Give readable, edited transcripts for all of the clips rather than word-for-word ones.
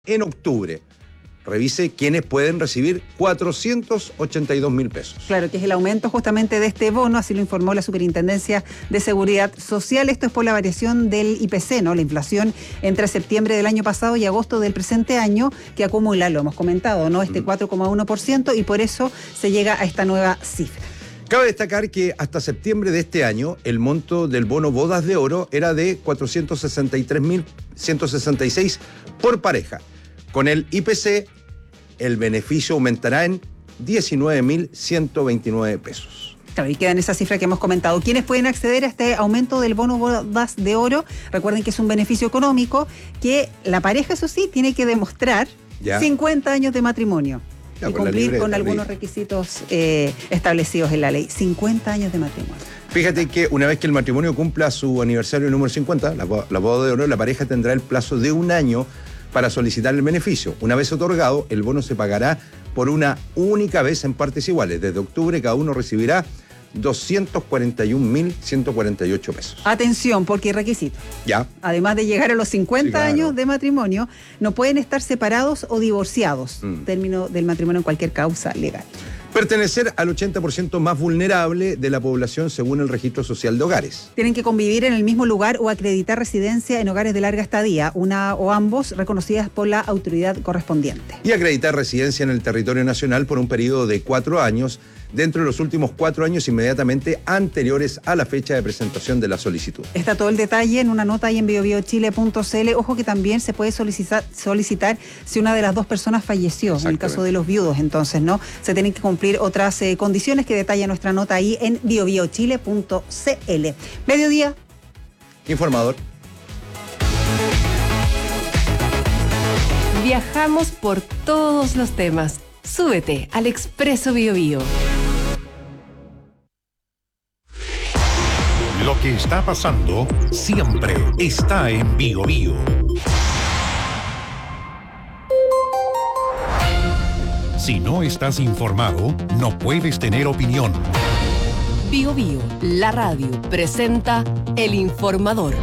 en octubre. Revise quiénes pueden recibir 482.000 pesos. Claro, que es el aumento justamente de este bono, así lo informó la Superintendencia de Seguridad Social. Esto es por la variación del IPC, ¿no? La inflación entre septiembre del año pasado y agosto del presente año, que acumula, lo hemos comentado, ¿no? 4,1%, y por eso se llega a esta nueva cifra. Cabe destacar que hasta septiembre de este año el monto del bono Bodas de Oro era de 463.166 por pareja. Con el IPC, el beneficio aumentará en 19.129 pesos. Claro, y queda en esa cifra que hemos comentado. ¿Quiénes pueden acceder a este aumento del bono Bodas de Oro? Recuerden que es un beneficio económico que la pareja, eso sí, tiene que demostrar 50 años de matrimonio y cumplir con algunos requisitos establecidos en la ley. 50 años de matrimonio. Fíjate que una vez que el matrimonio cumpla su aniversario número 50, la boda de oro, la pareja tendrá el plazo de un año para solicitar el beneficio. Una vez otorgado, el bono se pagará por una única vez en partes iguales. Desde octubre cada uno recibirá 241.148 pesos. Atención, porque hay requisitos. Ya. Además de llegar a los 50 años de matrimonio, no pueden estar separados o divorciados. Término del matrimonio en cualquier causa legal. Pertenecer al 80% más vulnerable de la población según el Registro Social de Hogares. Tienen que convivir en el mismo lugar o acreditar residencia en hogares de larga estadía, una o ambos reconocidas por la autoridad correspondiente. Y acreditar residencia en el territorio nacional por un periodo de 4 años, dentro de los últimos 4 años inmediatamente anteriores a la fecha de presentación de la solicitud. Está todo el detalle en una nota ahí en biobiochile.cl. Ojo que también se puede solicitar si una de las dos personas falleció, en el caso de los viudos, entonces, ¿no? Se tienen que cumplir otras condiciones que detalla nuestra nota ahí en biobiochile.cl. Mediodía. Informador. Viajamos por todos los temas. Súbete al Expreso Biobío. Lo que está pasando siempre está en Biobío. Si no estás informado, no puedes tener opinión. Biobío, la radio, presenta El Informador.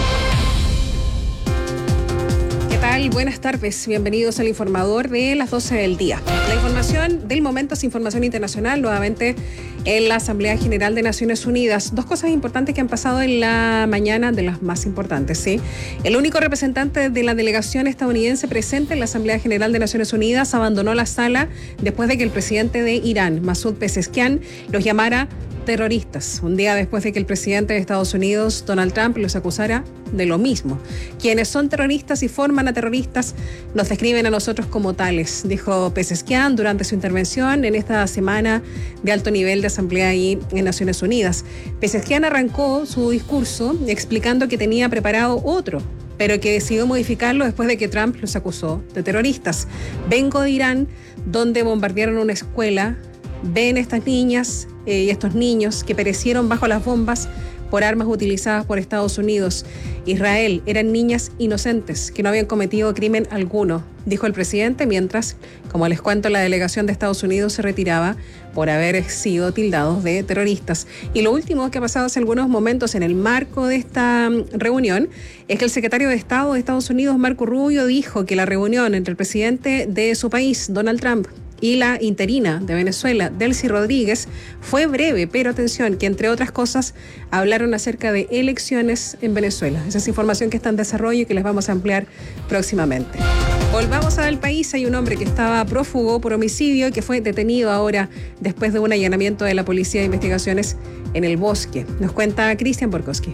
¿Qué tal? Buenas tardes. Bienvenidos al Informador de las 12 del día. La información del momento es información internacional, nuevamente en la Asamblea General de Naciones Unidas. Dos cosas importantes que han pasado en la mañana, de las más importantes, ¿sí? El único representante de la delegación estadounidense presente en la Asamblea General de Naciones Unidas abandonó la sala después de que el presidente de Irán, Masoud Pezeshkian, los llamara terroristas, un día después de que el presidente de Estados Unidos, Donald Trump, los acusara de lo mismo. Quienes son terroristas y forman a terroristas nos describen a nosotros como tales, dijo Pezeshkian durante su intervención en esta semana de alto nivel de asamblea ahí en Naciones Unidas. Pezeshkian arrancó su discurso explicando que tenía preparado otro, pero que decidió modificarlo después de que Trump los acusó de terroristas. Vengo de Irán, donde bombardearon una escuela. Ven estas niñas y estos niños que perecieron bajo las bombas por armas utilizadas por Estados Unidos. Israel, eran niñas inocentes que no habían cometido crimen alguno, dijo el presidente, mientras, como les cuento, la delegación de Estados Unidos se retiraba por haber sido tildados de terroristas. Y lo último que ha pasado hace algunos momentos en el marco de esta reunión es que el secretario de Estado de Estados Unidos, Marco Rubio, dijo que la reunión entre el presidente de su país, Donald Trump, y la interina de Venezuela, Delcy Rodríguez, fue breve, pero atención, que entre otras cosas hablaron acerca de elecciones en Venezuela. Esa es información que está en desarrollo y que les vamos a ampliar próximamente. Volvamos al país. Hay un hombre que estaba prófugo por homicidio y que fue detenido ahora después de un allanamiento de la Policía de Investigaciones en el Bosque. Nos cuenta Cristian Borkowski.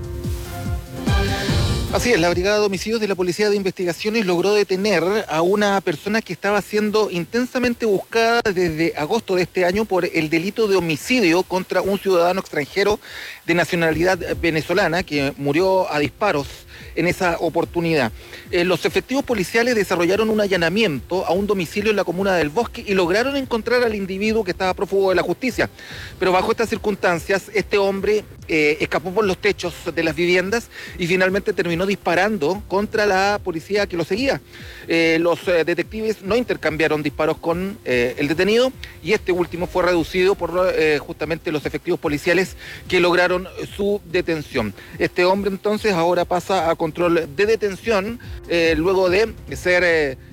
Así es, la Brigada de Homicidios de la Policía de Investigaciones logró detener a una persona que estaba siendo intensamente buscada desde agosto de este año por el delito de homicidio contra un ciudadano extranjero de nacionalidad venezolana que murió a disparos en esa oportunidad. Los efectivos policiales desarrollaron un allanamiento a un domicilio en la comuna del Bosque y lograron encontrar al individuo que estaba prófugo de la justicia. Pero bajo estas circunstancias, este hombre escapó por los techos de las viviendas y finalmente terminó disparando contra la policía que lo seguía. Los detectives no intercambiaron disparos con el detenido y este último fue reducido por justamente los efectivos policiales que lograron su detención. Este hombre entonces ahora pasa a control de detención luego de ser